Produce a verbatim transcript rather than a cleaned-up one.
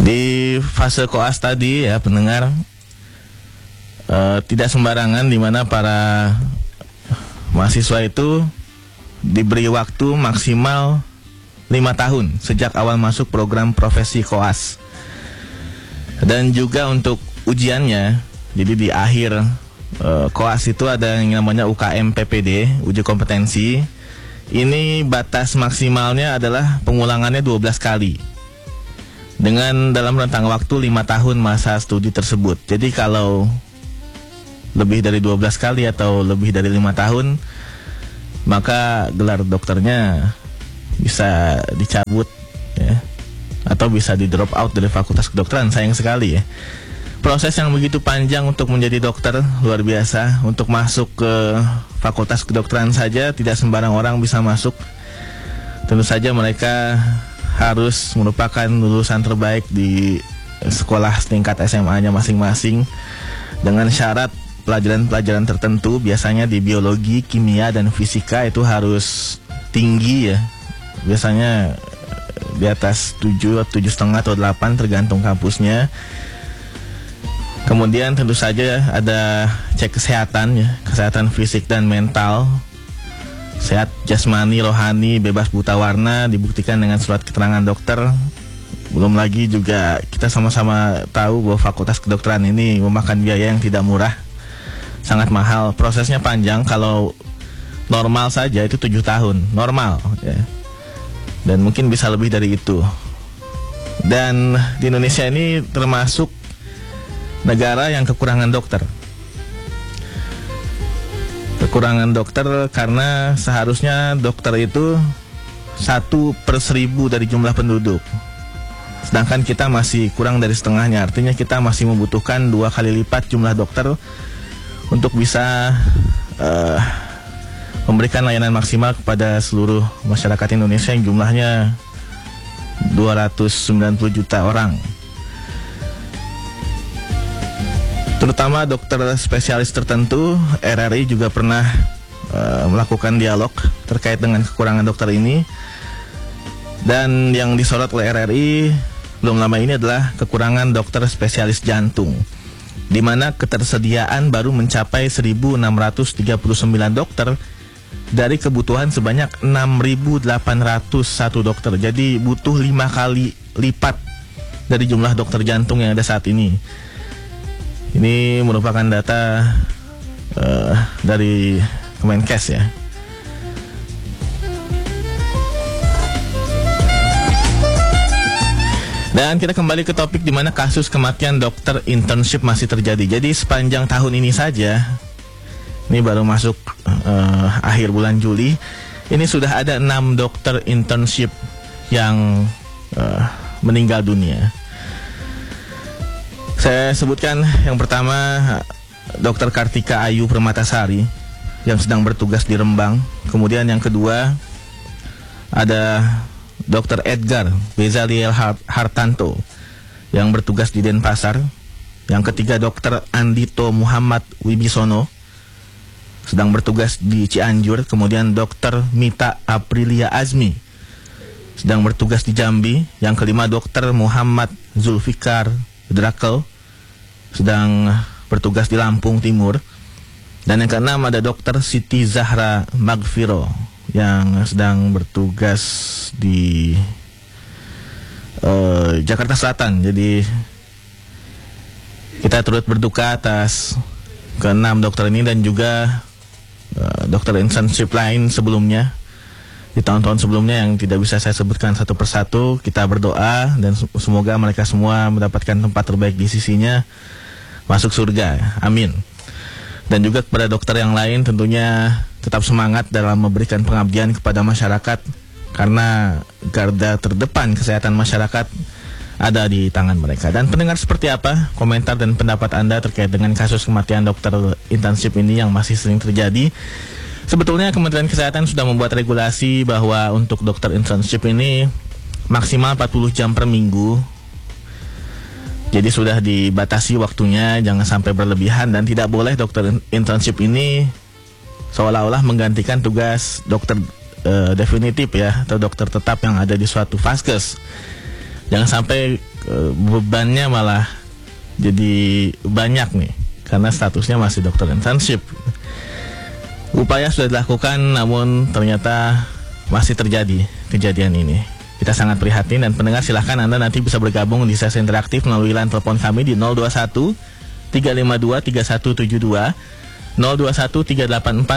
Di fase koas tadi ya pendengar, uh, tidak sembarangan di mana para mahasiswa itu diberi waktu maksimal lima tahun sejak awal masuk program profesi koas. Dan juga untuk ujiannya, jadi di akhir uh, koas itu ada yang namanya U K M P P D, uji kompetensi. Ini batas maksimalnya adalah pengulangannya dua belas kali dengan dalam rentang waktu lima tahun masa studi tersebut. Jadi kalau lebih dari dua belas kali atau lebih dari lima tahun, maka gelar dokternya bisa dicabut ya, atau bisa di drop out dari fakultas kedokteran. Sayang sekali ya. Proses yang begitu panjang untuk menjadi dokter, luar biasa. Untuk masuk ke fakultas kedokteran saja tidak sembarang orang bisa masuk. Tentu saja mereka harus merupakan lulusan terbaik di sekolah tingkat S M A-nya masing-masing dengan syarat pelajaran-pelajaran tertentu. Biasanya di biologi, kimia, dan fisika itu harus tinggi ya. Biasanya di atas tujuh, tujuh setengah atau delapan tergantung kampusnya. Kemudian tentu saja ada cek kesehatan ya, kesehatan fisik dan mental. Sehat jasmani, rohani, bebas buta warna, dibuktikan dengan surat keterangan dokter. Belum lagi juga kita sama-sama tahu bahwa fakultas kedokteran ini memakan biaya yang tidak murah, sangat mahal. Prosesnya panjang. Kalau normal saja itu tujuh tahun, normal ya. Dan mungkin bisa lebih dari itu. Dan di Indonesia ini termasuk negara yang kekurangan dokter. Kekurangan dokter karena seharusnya dokter itu satu per seribu dari jumlah penduduk. Sedangkan kita masih kurang dari setengahnya. Artinya kita masih membutuhkan dua kali lipat jumlah dokter untuk bisa uh, memberikan layanan maksimal kepada seluruh masyarakat Indonesia yang jumlahnya dua ratus sembilan puluh juta orang. Terutama dokter spesialis tertentu. R R I juga pernah uh, melakukan dialog terkait dengan kekurangan dokter ini. Dan yang disorot oleh R R I belum lama ini adalah kekurangan dokter spesialis jantung, di mana ketersediaan baru mencapai seribu enam ratus tiga puluh sembilan dokter dari kebutuhan sebanyak enam ribu delapan ratus satu dokter. Jadi butuh lima kali lipat dari jumlah dokter jantung yang ada saat ini. Ini merupakan data uh, dari Kemenkes ya. Dan kita kembali ke topik di mana kasus kematian dokter internship masih terjadi. Jadi sepanjang tahun ini saja, ini baru masuk uh, akhir bulan Juli, ini sudah ada enam dokter internship yang uh, meninggal dunia. Saya sebutkan yang pertama dokter Kartika Ayu Permatasari yang sedang bertugas di Rembang. Kemudian yang kedua ada dokter Edgar Bezaliel Hartanto yang bertugas di Denpasar. Yang ketiga dokter Andito Muhammad Wibisono sedang bertugas di Cianjur. Kemudian dokter Mita Aprilia Azmi sedang bertugas di Jambi. Yang kelima dokter Muhammad Zulfikar Drakel sedang bertugas di Lampung Timur. Dan yang keenam ada dokter Siti Zahra Magfiro yang sedang bertugas di uh, Jakarta Selatan. Jadi kita turut berduka atas keenam dokter ini dan juga uh, dokter internship lain sebelumnya di tahun-tahun sebelumnya yang tidak bisa saya sebutkan satu persatu. Kita berdoa dan semoga mereka semua mendapatkan tempat terbaik di sisinya, masuk surga, amin. Dan juga kepada dokter yang lain tentunya tetap semangat dalam memberikan pengabdian kepada masyarakat, karena garda terdepan kesehatan masyarakat ada di tangan mereka. Dan pendengar, seperti apa komentar dan pendapat Anda terkait dengan kasus kematian dokter internship ini yang masih sering terjadi? Sebetulnya Kementerian Kesehatan sudah membuat regulasi bahwa untuk dokter internship ini maksimal empat puluh jam per minggu. Jadi sudah dibatasi waktunya, jangan sampai berlebihan. Dan tidak boleh dokter internship ini seolah-olah menggantikan tugas dokter uh, definitif ya, atau dokter tetap yang ada di suatu vaskes. Jangan sampai uh, bebannya malah jadi banyak nih, karena statusnya masih dokter internship. Upaya sudah dilakukan, namun ternyata masih terjadi kejadian ini. Kita sangat prihatin, dan pendengar silahkan Anda nanti bisa bergabung di sesi interaktif melalui line telepon kami di nol dua satu tiga lima dua tiga satu tujuh dua, nol dua satu tiga delapan empat